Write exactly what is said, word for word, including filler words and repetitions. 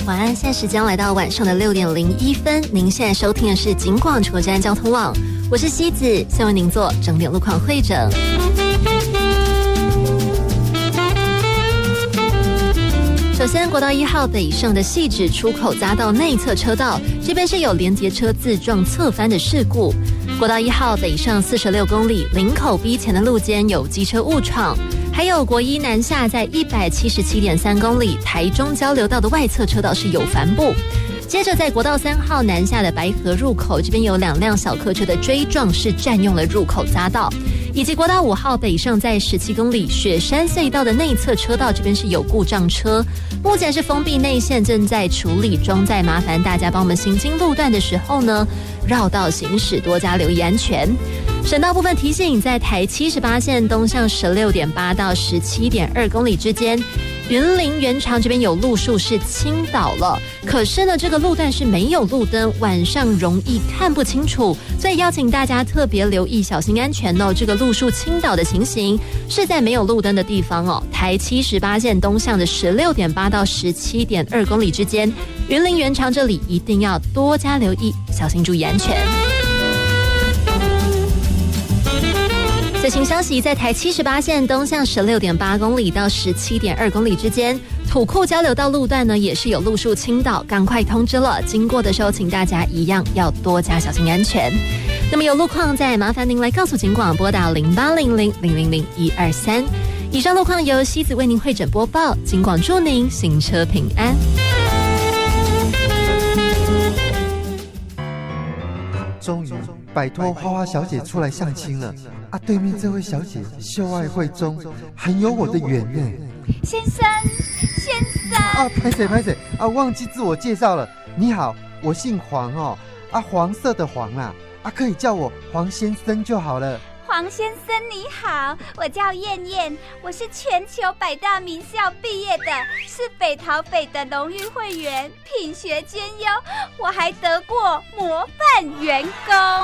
晚安，现在时间来到晚上的六点零一分。您现在收听的是警广车站交通网，我是西子，先为您做整点路况汇整。首先，国道一号北上的汐止出口匝道内侧车道，这边是有连结车自撞侧翻的事故。国道一号北上四十六公里，林口 B 前的路肩有机车误闯。还有国一南下在一百七十七点三公里，台中交流道的外侧车道是有帆布。接着在国道三号南下的白河入口，这边有两辆小客车的追撞，是占用了入口匝道。以及国道五号北上在十七公里雪山隧道的内侧车道，这边是有故障车，目前是封闭内线，正在处理中，在麻烦大家帮我们行经路段的时候呢，绕道行驶，多加留意安全。省道部分提醒，在台七十八线东向十六点八到十七点二公里之间，云林原长这边有路树是倾倒了，可是呢，这个路段是没有路灯，晚上容易看不清楚，所以邀请大家特别留意，小心安全哦。这个路树倾倒的情形是在没有路灯的地方哦。台七十八线东向的十六点八到十七点二公里之间，云林原长这里一定要多加留意，小心注意安全。最新消息，在台七十八线东向十六点八公里到十七点二公里之间，土库交流道路段呢也是有路树倾倒，赶快通知了，经过的时候请大家一样要多加小心安全。那么有路况再麻烦您来告诉警广，拨打零八零零零零零一二三。以上路况由西子为您汇整播报，警广祝您行车平安。 终于摆脱花花小姐出来相亲了啊！对面这位小姐秀爱慧中，很有我的缘呢。 先生，先生啊，拍谁拍谁啊！忘记自我介绍了。你好，我姓黄哦，啊，黄色的黄啊，啊，可以叫我黄先生就好了。 黄先生你好，我叫燕燕，我是全球百大名校毕业的，是北桃北的荣誉会员，品学兼优，我还得过模范员工。